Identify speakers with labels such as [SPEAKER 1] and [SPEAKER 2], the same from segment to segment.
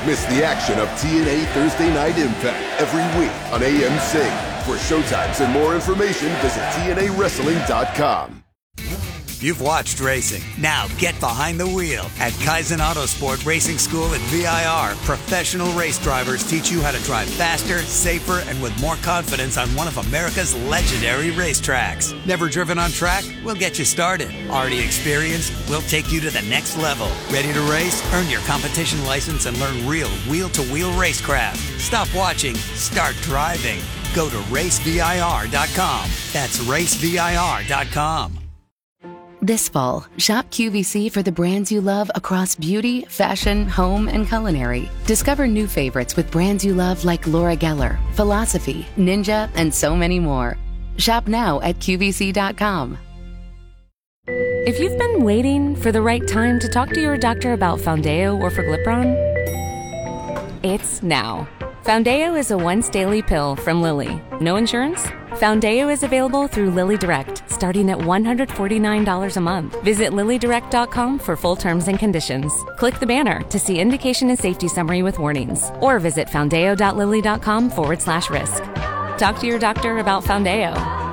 [SPEAKER 1] miss the action of TNA Thursday Night Impact every week on AMC. For showtimes and more information, visit TNAWrestling.com.
[SPEAKER 2] You've watched racing. Now get behind the wheel. At Kaizen Autosport Racing School at VIR, professional race drivers teach you how to drive faster, safer, and with more confidence on one of America's legendary racetracks. Never driven on track? We'll get you started. Already experienced? We'll take you to the next level. Ready to race? Earn your competition license and learn real wheel-to-wheel racecraft. Stop watching. Start driving. Go to racevir.com. That's racevir.com.
[SPEAKER 3] This fall, shop QVC for the brands you love across beauty, fashion, home, and culinary. Discover new favorites with brands you love like Laura Geller, Philosophy, Ninja, and so many more. Shop now at QVC.com.
[SPEAKER 4] If you've been waiting for the right time to talk to your doctor about Foundayo or Forglipron, it's now. Foundayo is a once-daily pill from Lilly. No insurance? Foundayo is available through Lilly Direct, starting at $149 a month. Visit LillyDirect.com for full terms and conditions. Click the banner to see indication and safety summary with warnings. Or visit Foundayo.Lilly.com/risk. Talk to your doctor about Foundayo.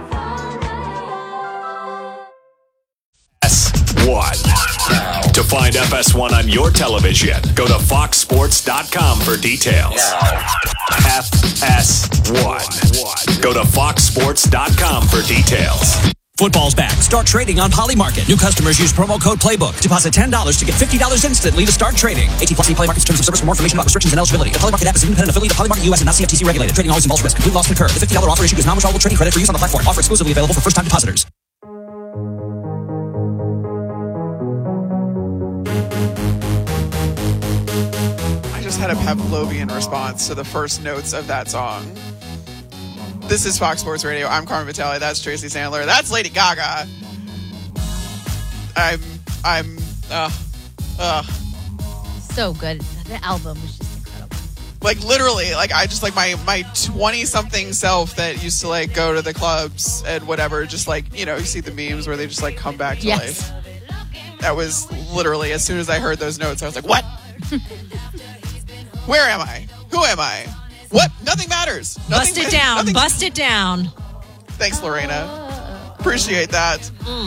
[SPEAKER 5] FS1. To find FS1 on your television, go to FoxSports.com for details. FS1. Go to FoxSports.com for details.
[SPEAKER 6] Football's back. Start trading on Polymarket. New customers use promo code PLAYBOOK. Deposit $10 to get $50 instantly to start trading. 18+ Polymarket's terms of service. For more information about restrictions and eligibility. The Polymarket app is an independent affiliate of Polymarket US and not CFTC regulated. Trading always involves risk. Complete loss concurred. The $50 offer issued is non-withdrawable trading credit for use on the platform. Offer exclusively available for first-time depositors.
[SPEAKER 7] Had a Pavlovian response to the first notes of that song. This is Fox Sports Radio. I'm Carmen Vitale. That's Tracy Sandler. That's Lady Gaga.
[SPEAKER 8] So good. The album was just incredible.
[SPEAKER 7] Like literally, like I just like my 20-something self that used to like go to the clubs and whatever, just like, you know, you see the memes where they just like come back to life. That was literally, as soon as I heard those notes, I was like, what? Where am I? Who am I? What? Nothing matters.
[SPEAKER 9] Bust it down. Bust it down.
[SPEAKER 7] Thanks, Lorena. Appreciate that.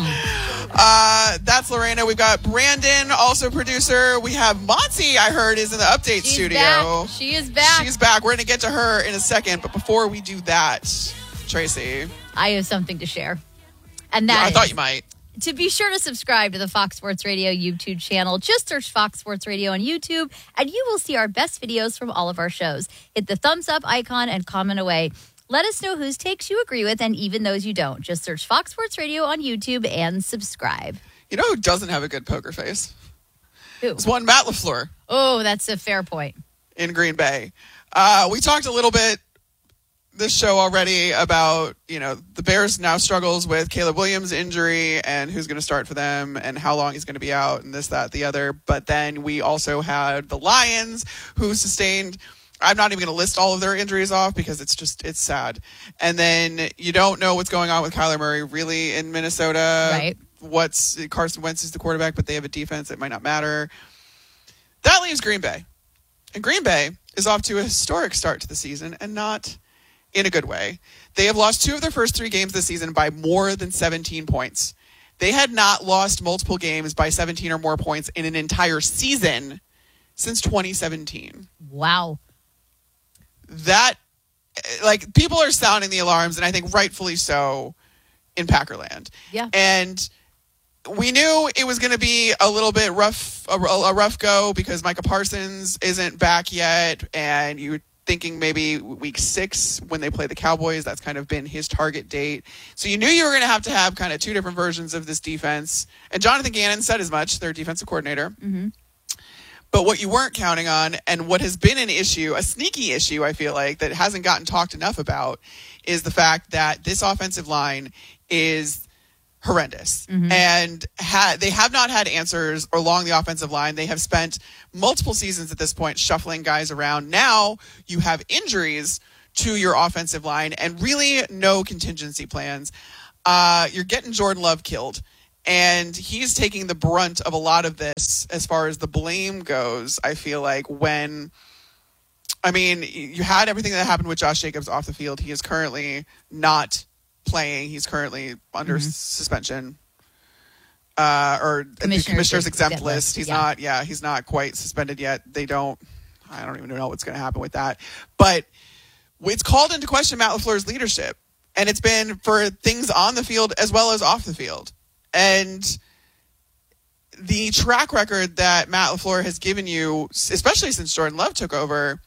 [SPEAKER 7] That's Lorena. We've got Brandon, also producer. We have Monty, I heard, is in the update studio.
[SPEAKER 8] Back. She is back.
[SPEAKER 7] She's back. We're going to get to her in a second. But before we do that, Tracy.
[SPEAKER 8] I have something to share. And that
[SPEAKER 7] I thought you might.
[SPEAKER 8] To be sure to subscribe to the Fox Sports Radio YouTube channel, just search Fox Sports Radio on YouTube, and you will see our best videos from all of our shows. Hit the thumbs up icon and comment away. Let us know whose takes you agree with and even those you don't. Just search Fox Sports Radio on YouTube and subscribe.
[SPEAKER 7] You know who doesn't have a good poker face?
[SPEAKER 8] Who?
[SPEAKER 7] It's one Matt LaFleur.
[SPEAKER 8] Oh, that's a fair point.
[SPEAKER 7] In Green Bay. We talked a little bit this show already about, you know, the Bears now struggles with Caleb Williams' injury and who's going to start for them and how long he's going to be out and this, that, the other. But then we also had the Lions who sustained, I'm not even going to list all of their injuries off because it's sad. And then you don't know what's going on with Kyler Murray really in Minnesota.
[SPEAKER 8] Right.
[SPEAKER 7] Carson Wentz is the quarterback, but they have a defense that might not matter. That leaves Green Bay. And Green Bay is off to a historic start to the season and not in a good way. They have lost 2 of their first 3 games this season by more than 17 points. They had not lost multiple games by 17 or more points in an entire season since 2017.
[SPEAKER 8] Wow.
[SPEAKER 7] That, like, people are sounding the alarms, and I think rightfully so in Packerland.
[SPEAKER 8] Yeah.
[SPEAKER 7] And we knew it was going to be a little bit rough, a rough go because Micah Parsons isn't back yet, and you thinking maybe week 6 when they play the Cowboys. That's kind of been his target date. So you knew you were going to have kind of 2 different versions of this defense. And Jonathan Gannon said as much, their defensive coordinator.
[SPEAKER 8] Mm-hmm.
[SPEAKER 7] But what you weren't counting on, and what has been an issue, a sneaky issue, I feel like, that hasn't gotten talked enough about, is the fact that this offensive line is horrendous. Mm-hmm. And they have not had answers along the offensive line. They have spent multiple seasons at this point shuffling guys around. Now you have injuries to your offensive line and really no contingency plans. You're getting Jordan Love killed. And he's taking the brunt of a lot of this as far as the blame goes, I feel like, when I mean, you had everything that happened with Josh Jacobs off the field. He is currently not playing. He's currently under suspension. Or the commissioner's exempt list. He's not quite suspended yet. I don't even know what's going to happen with that. But it's called into question Matt LaFleur's leadership. And it's been for things on the field as well as off the field. And the track record that Matt LaFleur has given you, especially since Jordan Love took over,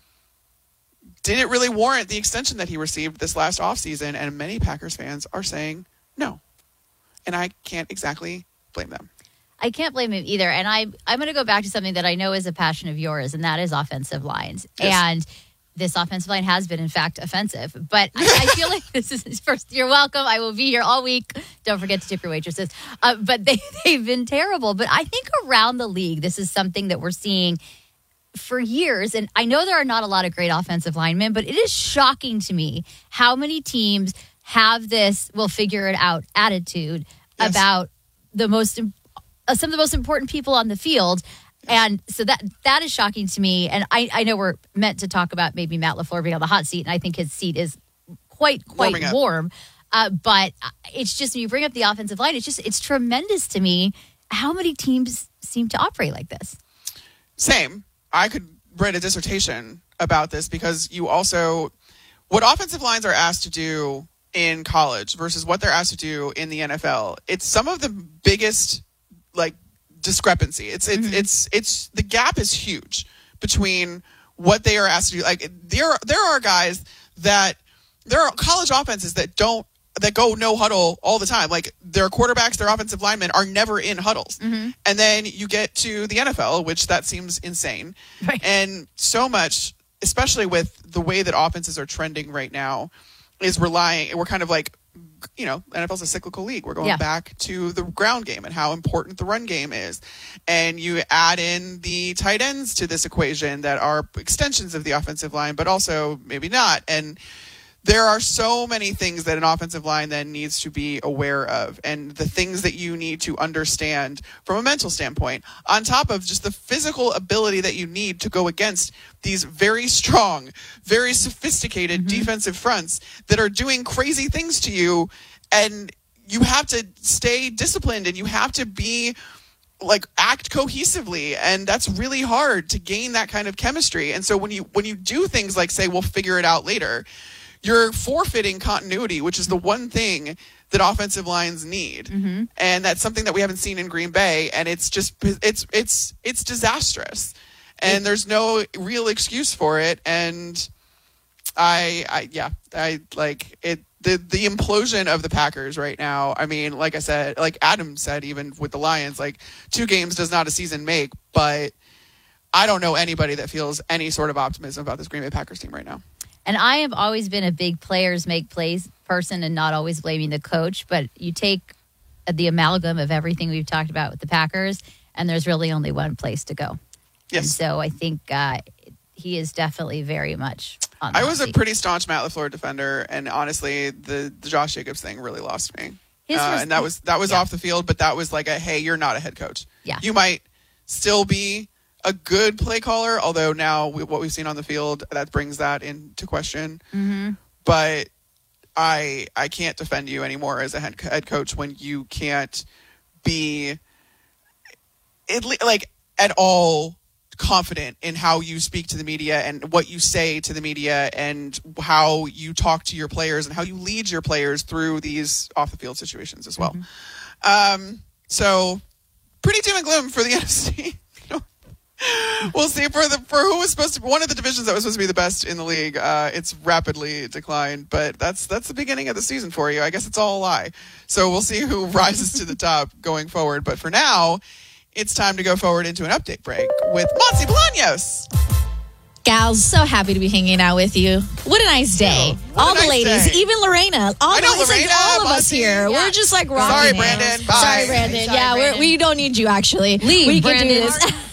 [SPEAKER 7] didn't really warrant the extension that he received this last offseason. And many Packers fans are saying no. And I can't exactly blame them.
[SPEAKER 8] I can't blame him either. And I'm going to go back to something that I know is a passion of yours, and that is offensive lines. Yes. And this offensive line has been, in fact, offensive. But I feel like this is first. You're welcome. I will be here all week. Don't forget to tip your waitresses. But they've been terrible. But I think around the league, this is something that we're seeing for years. And I know there are not a lot of great offensive linemen, but it is shocking to me how many teams have this "we'll figure it out" attitude about some of the most important people on the field. And so that is shocking to me. And I know we're meant to talk about maybe Matt LaFleur being on the hot seat, and I think his seat is quite warm. But it's just, when you bring up the offensive line, it's tremendous to me how many teams seem to operate like this.
[SPEAKER 7] Same. I could write a dissertation about this, because what offensive lines are asked to do in college versus what they're asked to do in the NFL, it's some of the biggest discrepancy. It's the gap is huge between what they are asked to do. Like there are guys there are college offenses that go no huddle all the time. Like their quarterbacks, their offensive linemen are never in huddles. Mm-hmm. And then you get to the NFL, which that seems insane. Right. And so much, especially with the way that offenses are trending right now, we're kind of like, NFL's a cyclical league. We're going back to the ground game and how important the run game is. And you add in the tight ends to this equation that are extensions of the offensive line, but also maybe not. And there are so many things that an offensive line then needs to be aware of, and the things that you need to understand from a mental standpoint, on top of just the physical ability that you need to go against these very strong, very sophisticated defensive fronts that are doing crazy things to you. And you have to stay disciplined, and you have to be act cohesively. And that's really hard to gain that kind of chemistry. And so when you do things like say, we'll figure it out later, you're forfeiting continuity, which is the one thing that offensive lines need. Mm-hmm. And that's something that we haven't seen in Green Bay. And it's just, it's disastrous. And there's no real excuse for it. And the implosion of the Packers right now. I mean, like I said, like Adam said, even with the Lions, 2 games does not a season make, but I don't know anybody that feels any sort of optimism about this Green Bay Packers team right now.
[SPEAKER 8] And I have always been a big players make plays person and not always blaming the coach. But you take the amalgam of everything we've talked about with the Packers, and there's really only one place to go. Yes. And so I think he is definitely very much on the
[SPEAKER 7] I was a pretty staunch Matt LaFleur defender, and honestly, the Josh Jacobs thing really lost me. And that was off the field, but that was hey, you're not a head coach. Yeah. You might still be a good play caller, although now what we've seen on the field, that brings that into question. Mm-hmm. But I can't defend you anymore as a head coach when you can't be at all confident in how you speak to the media and what you say to the media and how you talk to your players and how you lead your players through these off the field situations as well. Mm-hmm. So pretty doom and gloom for the NFC. We'll see for who was supposed to be one of the divisions that was supposed to be the best in the league. It's rapidly declined, but that's the beginning of the season for you. I guess it's all a lie. So we'll see who rises to the top going forward. But for now, it's time to go forward into an update break with Monty Bolaños.
[SPEAKER 9] Gals, so happy to be hanging out with you. What a nice day. All the ladies, even Lorena. All of us here. Yeah. We're just rocking.
[SPEAKER 7] Sorry, Brandon. Bye.
[SPEAKER 9] Sorry, Brandon.
[SPEAKER 8] Brandon.
[SPEAKER 9] We don't need you, actually.
[SPEAKER 8] Leave, Brandon.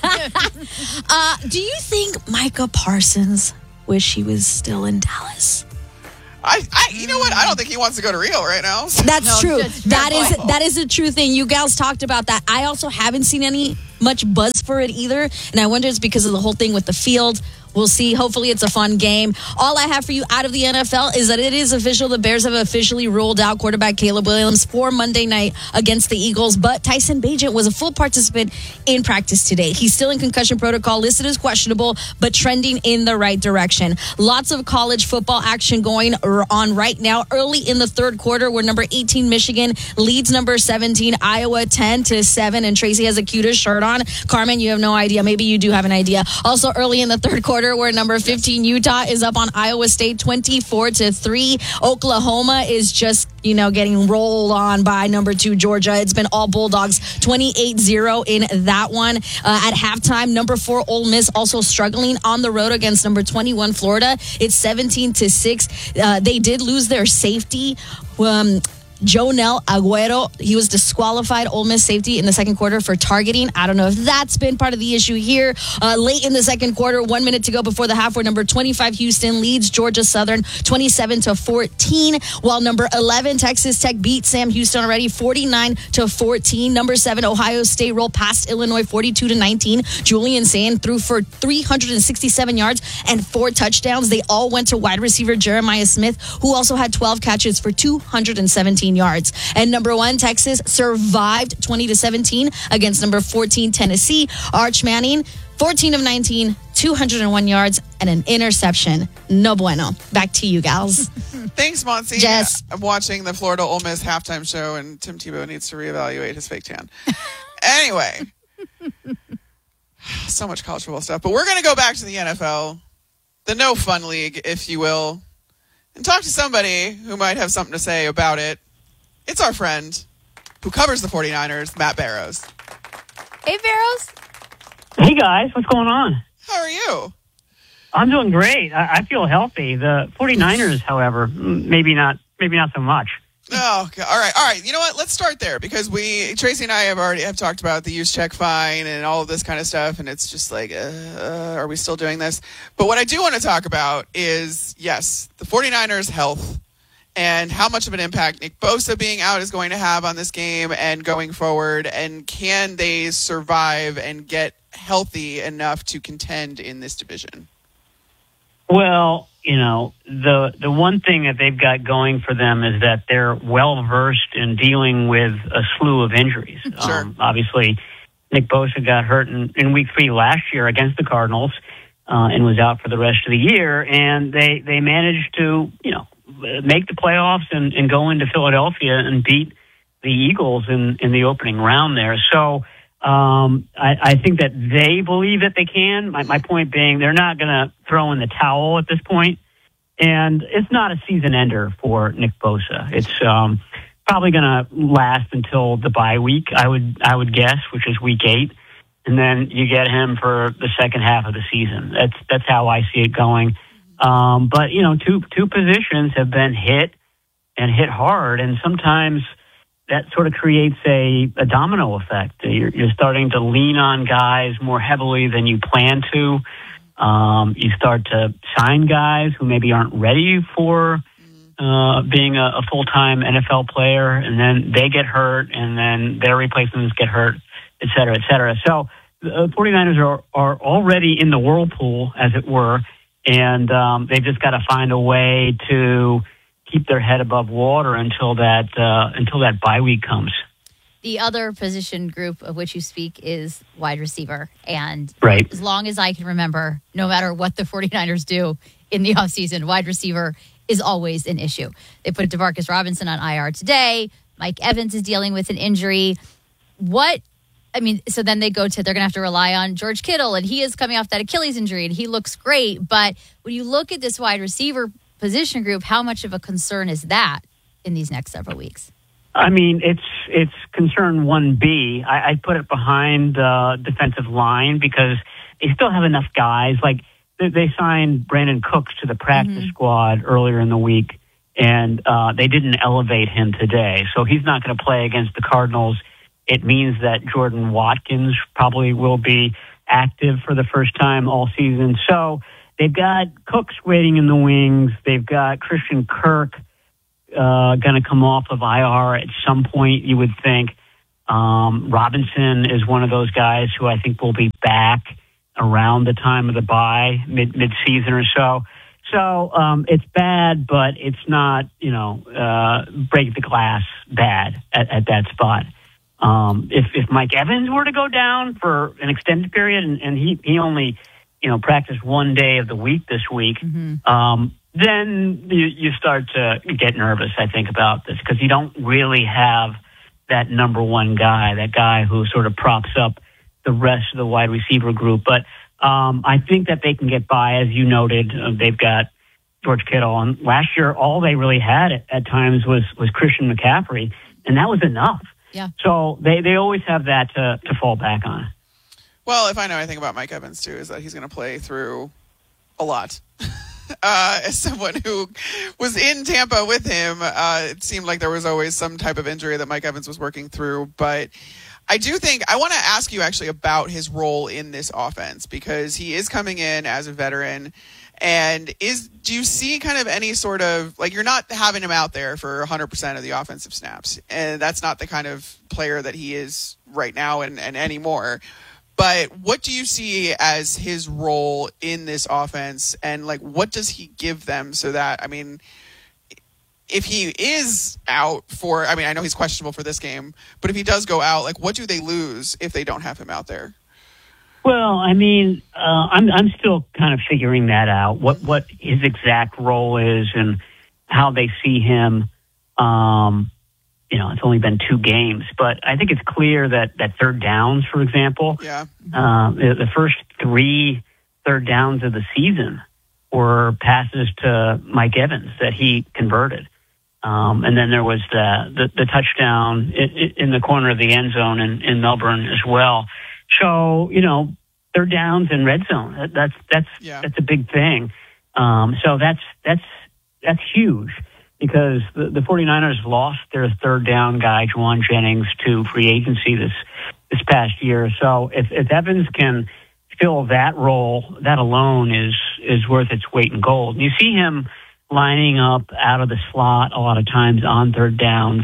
[SPEAKER 9] Do you think Micah Parsons wish he was still in Dallas?
[SPEAKER 7] You know what? I don't think he wants to go to Rio right now.
[SPEAKER 9] That's true. That is a true thing. You gals talked about that. I also haven't seen much buzz for it either, and I wonder it's because of the whole thing with the field. We'll see. Hopefully it's a fun game. All I have for you out of the NFL is that it is official. The Bears have officially ruled out quarterback Caleb Williams for Monday night against the Eagles, but Tyson Bagent was a full participant in practice today. He's still in concussion protocol, listed as questionable, but trending in the right direction. Lots of college football action going on right now. Early in the third quarter, where number 18 Michigan leads number 17 Iowa 10-7, and Tracy has a cutest shirt on. Carmen, you have no idea. Maybe you do have an idea. Also early in the third quarter, where number 15 Utah is up on Iowa State 24-3. Oklahoma is just, getting rolled on by number 2 Georgia. It's been all Bulldogs 28-0 in that one. At halftime, number 4 Ole Miss also struggling on the road against number 21 Florida. It's 17-6. They did lose their safety. Jonel Aguero, he was disqualified, Ole Miss safety, in the second quarter for targeting. I don't know if that's been part of the issue here. Late in the second quarter, 1 minute to go before the half, where number 25 Houston leads Georgia Southern 27-14, while number 11 Texas Tech beat Sam Houston already 49-14. Number 7 Ohio State rolled past Illinois 42-19. Julian Sand threw for 367 yards and 4 touchdowns. They all went to wide receiver Jeremiah Smith, who also had 12 catches for 217 yards. And number 1 Texas survived 20-17 against number 14 Tennessee. Arch Manning 14 of 19, 201 yards and an interception. No bueno. Back to you, gals.
[SPEAKER 7] Thanks, Monty.
[SPEAKER 9] Jess.
[SPEAKER 7] I'm watching the Florida Ole Miss halftime show, and Tim Tebow needs to reevaluate his fake tan. Anyway, so much college football stuff. But we're going to go back to the NFL, the no fun league, if you will, and talk to somebody who might have something to say about it. It's our friend who covers the 49ers, Matt Barrows.
[SPEAKER 8] Hey, Barrows.
[SPEAKER 10] Hey, guys. What's going on?
[SPEAKER 7] How are you?
[SPEAKER 10] I'm doing great. I feel healthy. The 49ers, however, maybe not so much.
[SPEAKER 7] Oh, okay. All right. You know what? Let's start there, because Tracy and I have talked about the use check fine and all of this kind of stuff, and it's just like, are we still doing this? But what I do want to talk about is, yes, the 49ers' health and how much of an impact Nick Bosa being out is going to have on this game and going forward, and can they survive and get healthy enough to contend in this division?
[SPEAKER 10] Well, the one thing that they've got going for them is that they're well-versed in dealing with a slew of injuries.
[SPEAKER 7] Sure.
[SPEAKER 10] Obviously, Nick Bosa got hurt in Week 3 last year against the Cardinals and was out for the rest of the year, and they managed to, make the playoffs and go into Philadelphia and beat the Eagles in the opening round there. So I think that they believe that they can. My point being, they're not going to throw in the towel at this point. And it's not a season ender for Nick Bosa. It's probably going to last until the bye week, I would guess, which is Week 8. And then you get him for the second half of the season. That's how I see it going. But two positions have been hit hard, and sometimes that sort of creates a domino effect. You're starting to lean on guys more heavily than you plan to. You start to sign guys who maybe aren't ready for being a full-time NFL player, and then they get hurt, and then their replacements get hurt, et cetera, et cetera. So the 49ers are already in the whirlpool, as it were, and they've just got to find a way to keep their head above water until that bye week comes.
[SPEAKER 8] The other position group of which you speak is wide receiver. And
[SPEAKER 10] right.
[SPEAKER 8] As long as I can remember, no matter what the 49ers do in the offseason, wide receiver is always an issue. They put Demarcus Robinson on IR today. Mike Evans is dealing with an injury. So then they're going to have to rely on George Kittle, and he is coming off that Achilles injury, and he looks great. But when you look at this wide receiver position group, how much of a concern is that in these next several weeks?
[SPEAKER 10] I mean, it's concern 1B. I put it behind defensive line because they still have enough guys. Like they signed Brandon Cooks to the practice squad earlier in the week, and they didn't elevate him today. So he's not going to play against the Cardinals. It means that Jordan Watkins probably will be active for the first time all season. So they've got Cooks waiting in the wings. They've got Christian Kirk going to come off of IR at some point, you would think. Robinson is one of those guys who I think will be back. around the time of the bye, mid-season or so. So it's bad, but it's not, break the glass bad at that spot. If Mike Evans were to go down for an extended period, and he only, practiced one day of the week this week, then you start to get nervous, I think, about this, because you don't really have that number one guy, that guy who sort of props up the rest of the wide receiver group. But I think that they can get by, as you noted. They've got George Kittle, and last year all they really had at times was Christian McCaffrey, and that was enough.
[SPEAKER 8] Yeah. So
[SPEAKER 10] they always have that to fall back on.
[SPEAKER 7] Well, if I know anything about Mike Evans, too, is that he's going to play through a lot. As someone who was in Tampa with him, it seemed like there was always some type of injury that Mike Evans was working through. But I do think I want to ask you actually about his role in this offense, because he is coming in as a veteran. And do you see kind of any sort of, like, you're not having him out there for 100% of the offensive snaps, and that's not the kind of player that he is right now and anymore. But what do you see as his role in this offense, and like what does he give them so that, I mean, if he is out for, I mean, I know he's questionable for this game, but if he does go out, like what do they lose if they don't have him out there?
[SPEAKER 10] Well, I mean, I'm still kind of figuring that out, what his exact role is and how they see him. It's only been 2 games, but I think it's clear that third downs, for example, the first 3 third downs of the season were passes to Mike Evans that he converted. And then there was the touchdown in the corner of the end zone in Melbourne as well. So, third downs in red zone, that's a big thing. So that's huge, because the 49ers lost their third down guy, Juwan Jennings, to free agency this past year. So if Evans can fill that role, that alone is worth its weight in gold. And you see him lining up out of the slot a lot of times on third downs.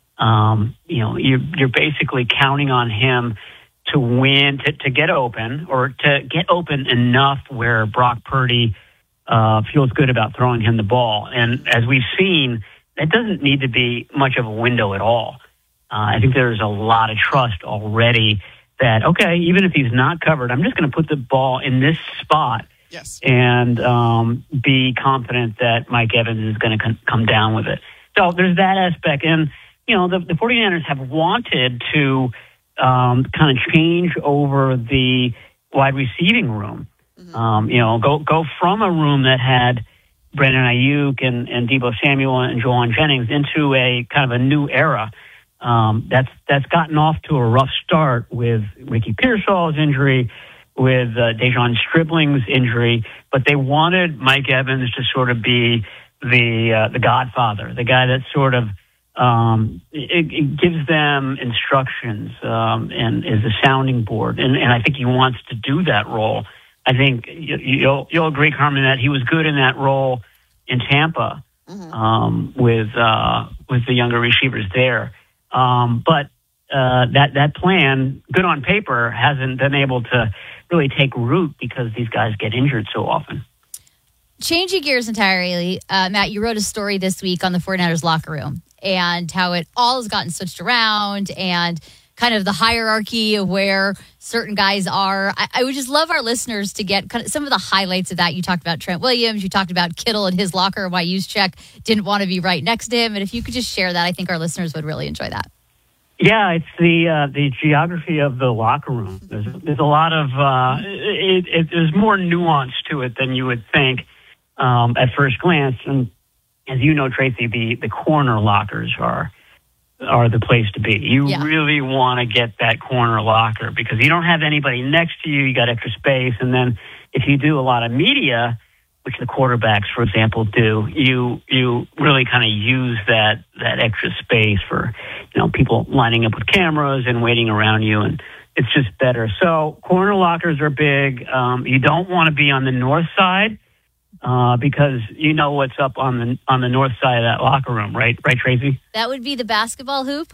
[SPEAKER 10] You're basically counting on him to win, to get open, or to get open enough where Brock Purdy feels good about throwing him the ball. And as we've seen, that doesn't need to be much of a window at all. I think there's a lot of trust already that, okay, even if he's not covered, I'm just going to put the ball in this spot and be confident that Mike Evans is going to come down with it. So there's that aspect. And, the 49ers have wanted to kind of change over the wide receiving room. Go from a room that had Brandon Ayuk and Deebo Samuel and Juwan Jennings into a kind of a new era. That's gotten off to a rough start with Ricky Pearsall's injury, with Dejon Stribling's injury, but they wanted Mike Evans to sort of be the godfather, the guy that sort of it gives them instructions and is a sounding board, and I think he wants to do that role. I think you'll agree, Carmen, that he was good in that role in Tampa with the younger receivers there. But that plan, good on paper, hasn't been able to really take root because these guys get injured so often.
[SPEAKER 8] Changing gears entirely, Matt, you wrote a story this week on the 49ers locker room and how it all has gotten switched around and kind of the hierarchy of where certain guys are. I would just love our listeners to get kind of some of the highlights of that. You talked about Trent Williams. You talked about Kittle and his locker, why Juszczyk didn't want to be right next to him. And if you could just share that, I think our listeners would really enjoy that.
[SPEAKER 10] Yeah, it's the geography of the locker room. There's a lot of there's more nuance to it than you would think at first glance. And as you know, Tracy, the corner lockers are the place to be. You really want to get that corner locker because you don't have anybody next to you. You got extra space. And then if you do a lot of media, which the quarterbacks, for example, do, you really kind of use that extra space for, people lining up with cameras and waiting around you. And it's just better. So corner lockers are big. You don't want to be on the north side. Because you know what's up on the north side of that locker room, right? Right, Tracy?
[SPEAKER 8] That would be the basketball hoop?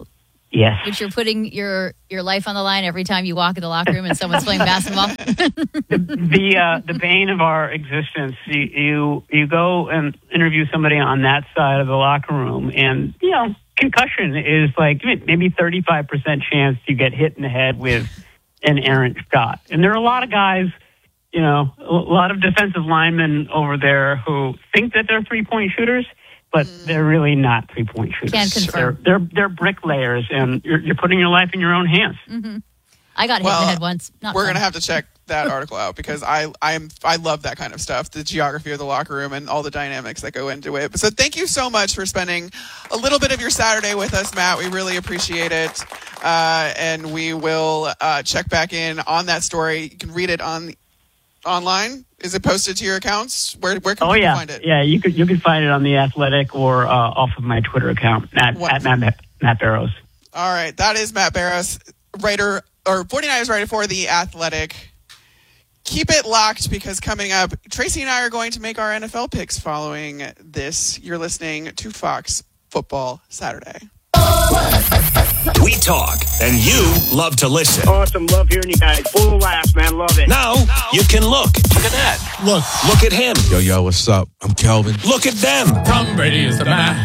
[SPEAKER 10] Yes.
[SPEAKER 8] Which you're putting your life on the line every time you walk in the locker room and someone's playing basketball.
[SPEAKER 10] The bane of our existence. You go and interview somebody on that side of the locker room, and concussion is like maybe 35% chance you get hit in the head with an errant shot. And there are a lot of guys, a lot of defensive linemen over there who think that they're 3-point shooters, but they're really not 3-point shooters.
[SPEAKER 8] Can't confirm.
[SPEAKER 10] They're bricklayers, and you're putting your life in your own hands.
[SPEAKER 8] Mm-hmm. I got hit in the head once.
[SPEAKER 7] We're going to have to check that article out because I love that kind of stuff, the geography of the locker room and all the dynamics that go into it. So thank you so much for spending a little bit of your Saturday with us, Matt. We really appreciate it. And we will check back in on that story. You can read it online. Is it posted to your accounts? Where can people find it?
[SPEAKER 10] Yeah, you can find it on The Athletic or off of my Twitter account at Matt Barrows.
[SPEAKER 7] All right, that is Matt Barrows, writer or 49ers writer for The Athletic. Keep it locked because coming up, Tracy and I are going to make our NFL picks following this. You're listening to Fox Football Saturday.
[SPEAKER 5] We talk, and you love to listen.
[SPEAKER 11] Awesome. Love hearing you guys. Full of laughs, man. Love it.
[SPEAKER 5] Now you can look. Look at that. Look at him.
[SPEAKER 12] Yo, what's up? I'm Kelvin.
[SPEAKER 5] Look at them.
[SPEAKER 12] Tom Brady is the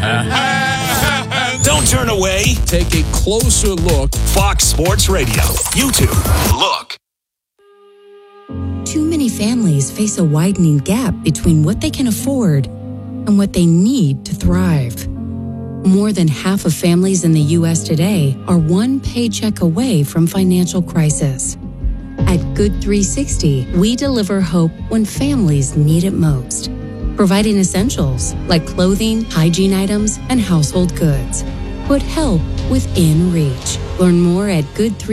[SPEAKER 12] man.
[SPEAKER 5] Don't turn away.
[SPEAKER 12] Take a closer look.
[SPEAKER 5] Fox Sports Radio. YouTube. Look.
[SPEAKER 13] Too many families face a widening gap between what they can afford and what they need to thrive. More than half of families in the U.S. today are one paycheck away from financial crisis. At Good 360, we deliver hope when families need it most, providing essentials like clothing, hygiene items, and household goods. Put help within reach. Learn more at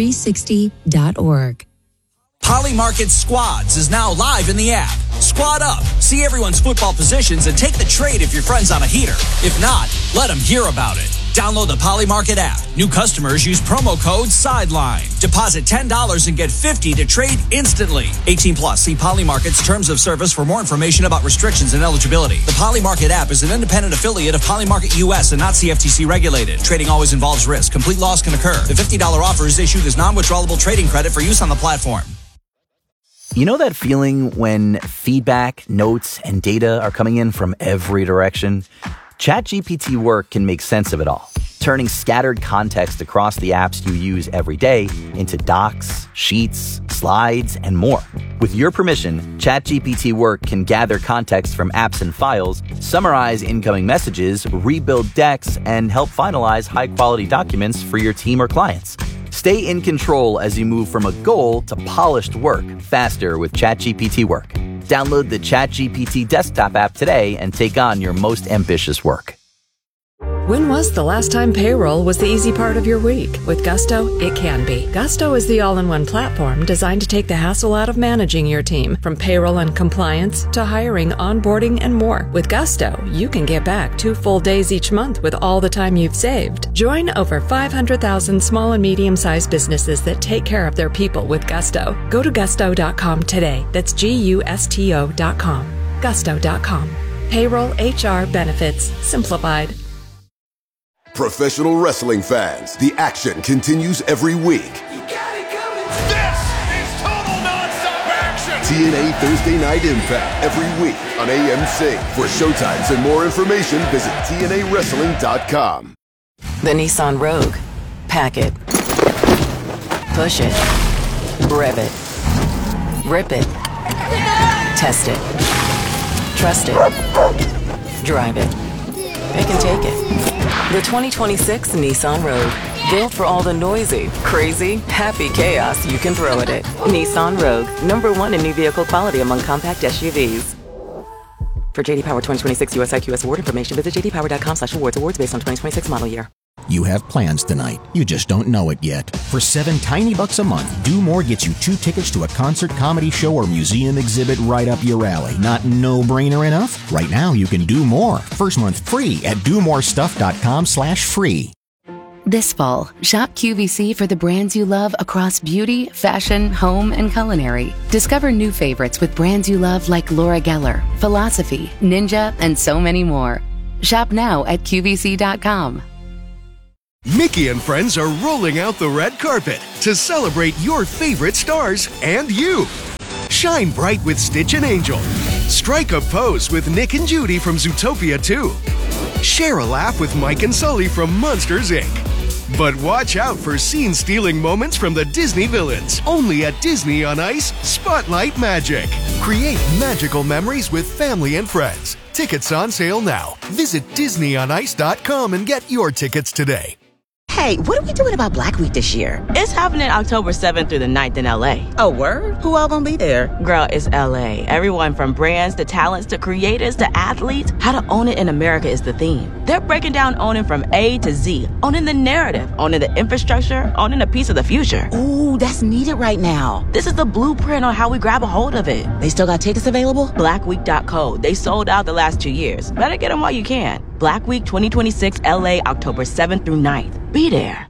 [SPEAKER 13] good360.org.
[SPEAKER 6] Poly Market Squads is now live in the app. Squad up, see everyone's football positions, and take the trade if your friend's on a heater. If not, let them hear about it. Download the Poly Market app. New customers use promo code SIDELINE. Deposit $10 and get $50 to trade instantly. 18 plus. See Poly Market's terms of service for more information about restrictions and eligibility. The Poly Market app is an independent affiliate of Poly Market US and not CFTC regulated. Trading always involves risk. Complete loss can occur. The $50 offer is issued as non-withdrawable trading credit for use on the platform.
[SPEAKER 14] You know that feeling when feedback, notes, and data are coming in from every direction? ChatGPT Work can make sense of it all, turning scattered context across the apps you use every day into docs, sheets, slides, and more. With your permission, ChatGPT Work can gather context from apps and files, summarize incoming messages, rebuild decks, and help finalize high-quality documents for your team or clients. Stay in control as you move from a goal to polished work faster with ChatGPT Work. Download the ChatGPT desktop app today and take on your most ambitious work.
[SPEAKER 15] When was the last time payroll was the easy part of your week? With Gusto, it can be. Gusto is the all-in-one platform designed to take the hassle out of managing your team, from payroll and compliance to hiring, onboarding, and more. With Gusto, you can get back 2 full days each month with all the time you've saved. Join over 500,000 small and medium-sized businesses that take care of their people with Gusto. Go to gusto.com today. That's GUSTO.com. Gusto.com. Payroll, HR, benefits, simplified.
[SPEAKER 1] Professional wrestling fans, the action continues every week.
[SPEAKER 5] This is total nonstop action.
[SPEAKER 1] TNA Thursday Night Impact every week on AMC. For showtimes and more information, visit TNAWrestling.com.
[SPEAKER 16] The Nissan Rogue. Pack it. Push it. Rev it. Rip it. Test it. Trust it. Drive it. Pick and take it. The 2026 Nissan Rogue. Built for all the noisy, crazy, happy chaos you can throw at it. Nissan Rogue. #1 in new vehicle quality among compact SUVs. For JD Power 2026 US IQS award information, visit jdpower.com/awards. Awards based on 2026 model year.
[SPEAKER 17] You have plans tonight. You just don't know it yet. For $7 tiny a month, Do More gets you 2 tickets to a concert, comedy show, or museum exhibit right up your alley. Not no-brainer enough? Right now, you can do more. First month free at domorestuff.com/free.
[SPEAKER 3] This fall, shop QVC for the brands you love across beauty, fashion, home, and culinary. Discover new favorites with brands you love like Laura Geller, Philosophy, Ninja, and so many more. Shop now at QVC.com.
[SPEAKER 18] Mickey and friends are rolling out the red carpet to celebrate your favorite stars and you. Shine bright with Stitch and Angel. Strike a pose with Nick and Judy from Zootopia 2. Share a laugh with Mike and Sully from Monsters, Inc. But watch out for scene-stealing moments from the Disney villains. Only at Disney on Ice Spotlight Magic. Create magical memories with family and friends. Tickets on sale now. Visit DisneyOnIce.com and get your tickets today.
[SPEAKER 19] Hey, what are we doing about Black Week this year? It's happening October 7th through the 9th in LA. Oh, word? Who all gonna be there? Girl, it's LA. Everyone from brands to talents to creators to athletes. How to own it in America is the theme. They're breaking down owning from A to Z. Owning the narrative, owning the infrastructure, owning a piece of the future. Ooh, that's needed right now. This is the blueprint on how we grab a hold of it. They still got tickets available? Blackweek.co. They sold out the last 2 years. Better get them while you can. Black Week 2026 LA, October 7th through 9th. Be there.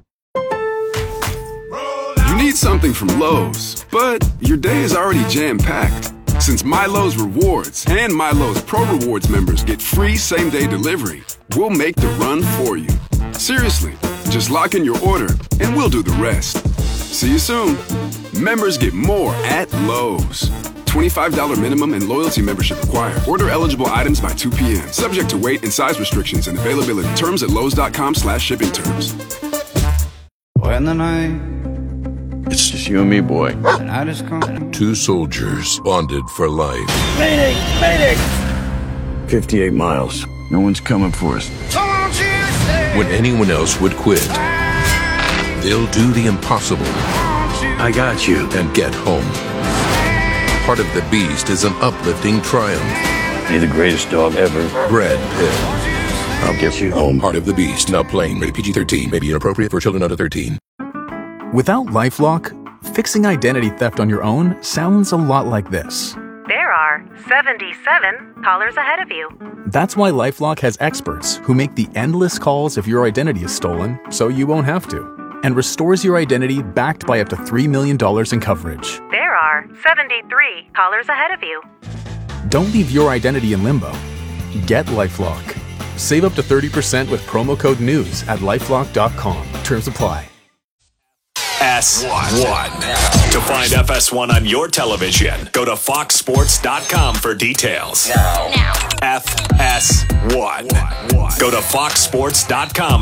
[SPEAKER 20] You need something from Lowe's, but your day is already jam-packed. Since MyLowe's Rewards and MyLowe's Pro Rewards members get free same-day delivery, we'll make the run for you. Seriously, just lock in your order and we'll do the rest. See you soon. Members get more at Lowe's. $25 minimum and loyalty membership required. Order eligible items by 2 p.m. Subject to weight and size restrictions and availability. Terms at lowes.com/shipping terms.
[SPEAKER 21] When the night, it's just you and me, boy. And I just come.
[SPEAKER 12] Two soldiers bonded for life.
[SPEAKER 21] Mayday! Mayday! 58 miles. No one's coming for us.
[SPEAKER 12] When anyone else would quit, they'll do the impossible.
[SPEAKER 21] I got you.
[SPEAKER 12] And get home. Part of the Beast is an uplifting triumph.
[SPEAKER 21] You're the greatest dog ever.
[SPEAKER 12] Brad Pitt.
[SPEAKER 21] I'll get you home.
[SPEAKER 12] Heart of the Beast, now playing. Rated PG-13. May be inappropriate for children under 13.
[SPEAKER 22] Without LifeLock, fixing identity theft on your own sounds a lot like this.
[SPEAKER 23] There are 77 callers ahead of you.
[SPEAKER 22] That's why LifeLock has experts who make the endless calls if your identity is stolen, so you won't have to, and restores your identity backed by up to $3 million in coverage.
[SPEAKER 23] There are 73 callers ahead of you.
[SPEAKER 22] Don't leave your identity in limbo. Get LifeLock. Save up to 30% with promo code NEWS at LifeLock.com. Terms apply.
[SPEAKER 5] FS1. To find FS1 on your television, go to foxsports.com for details. Now. FS1. Go to foxsports.com